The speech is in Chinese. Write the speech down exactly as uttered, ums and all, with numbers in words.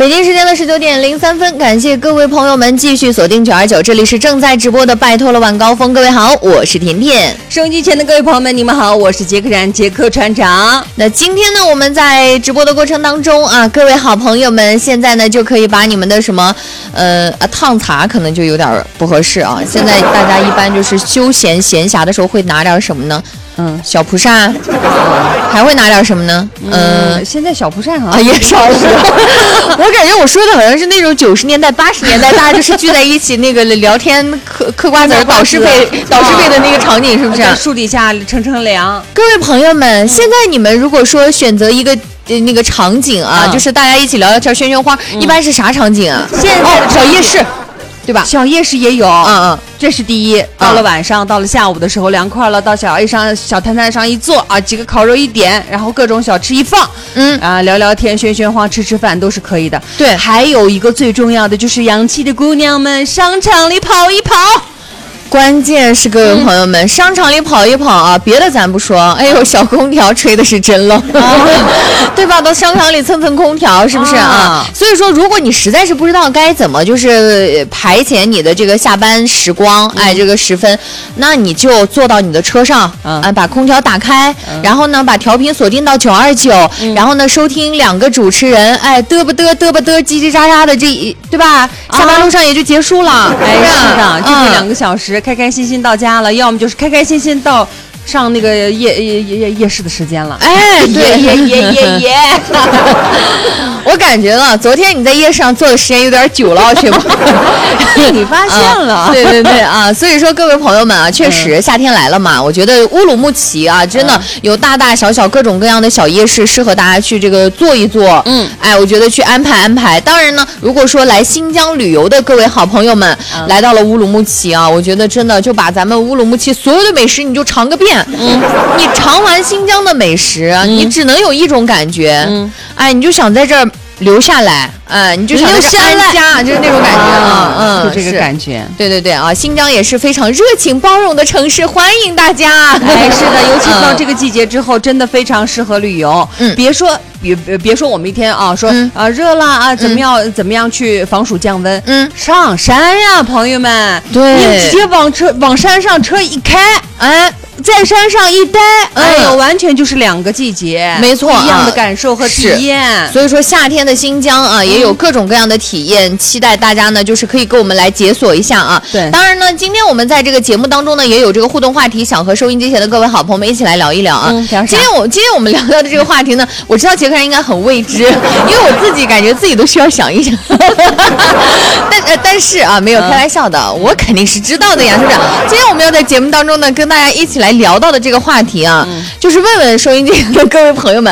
北京时间的十九点零三分，感谢各位朋友们继续锁定九二九，这里是正在直播的拜托了晚高峰。各位好，我是甜甜。 收音机前的各位朋友们，你们好，我是杰克然杰克船长。 那今天呢，我们在直播的过程当中啊，各位好朋友们，现在呢就可以把你们的什么呃啊烫茶可能就有点不合适啊。现在大家一般就是休闲闲暇的时候会拿点什么呢？嗯，小蒲扇，还会拿点什么呢？ 嗯，呃、现在小蒲扇好像啊也少是。我感觉我说的好像是那种九十年代、八十年代，大家就是聚在一起那个聊天、嗑嗑瓜子、导师背、导师背的那个场景，是不是？ 在树底下乘乘凉。 各位朋友们，现在你们如果说选择一个那个场景啊，嗯、就是大家一起聊聊天、喧喧哗，嗯、一般是啥场景啊？ 现在的小夜市。对吧？ 小夜市也有， 嗯嗯， 这是第一。到了晚上，嗯、到了下午的时候，凉快了，到小 A 上小摊摊上一坐啊，几个烤肉一点，然后各种小吃一放，嗯啊，聊聊天、喧喧哗、吃吃饭都是可以的。 对， 还有一个最重要的就是洋气的姑娘们商场里跑一跑。 关键是各位朋友们，嗯、商场里跑一跑啊，别的咱不说，哎呦，小空调吹的是真冷，啊、对吧？到商场里蹭蹭空调，是不是啊？啊所以说，如果你实在是不知道该怎么就是排遣你的这个下班时光，嗯、哎，这个时分，那你就坐到你的车上，嗯、啊，把空调打开，嗯、然后呢，把调频锁定到九二九，然后呢，收听两个主持人，哎，嘚不嘚嘚不嘚，叽叽喳喳的这一，对吧？下班路上也就结束了， 啊、哎，是的，就这两个小时。开开心心到家了，要么就是开开心心到上那个夜夜夜夜市的时间了。 哎， 对，耶耶耶耶！ 我感觉了，昨天你在夜市上坐的时间有点久了，去吗？ 你发现了？ 啊、对对对啊！所以说各位朋友们啊，确实、嗯、夏天来了嘛，我觉得乌鲁木齐啊，真的有大大小小各种各样的小夜市，适合大家去这个坐一坐。嗯，哎，我觉得去安排安排。当然呢，如果说来新疆旅游的各位好朋友们，嗯、来到了乌鲁木齐啊，我觉得真的就把咱们乌鲁木齐所有的美食你就尝个遍。嗯，你尝完新疆的美食，嗯、你只能有一种感觉，嗯、哎，你就想在这儿留下来，哎，你就想在这儿安家，就是那种感觉啊，嗯， 就这个感觉， 对对对啊，新疆也是非常热情包容的城市，欢迎大家。 哎，是的，尤其到这个季节之后，真的非常适合旅游。嗯，别说别别说我们一天啊，说、嗯、啊热了啊，怎么样、嗯、怎么样去防暑降温？嗯，上山呀，朋友们， 对， 你直接往车往山上车一开，哎。在山上一待，哎呦，嗯、完全就是两个季节， 没错， 一样的感受和体验。 所以说，夏天的新疆啊，也有各种各样的体验，嗯、期待大家呢，就是可以跟我们来解锁一下啊。 对， 当然呢，今天我们在这个节目当中呢，也有这个互动话题，想和收音机前的各位好朋友们一起来聊一聊啊。 嗯， 今天我今天我们聊到的这个话题呢，我知道杰克人应该很未知，因为我自己感觉自己都需要想一想。但呃，但是啊，没有开玩笑的，嗯、我肯定是知道的呀，是不是？今天我们要在节目当中呢，跟大家一起来聊到的这个话题啊，嗯、就是问问收音机的各位朋友们，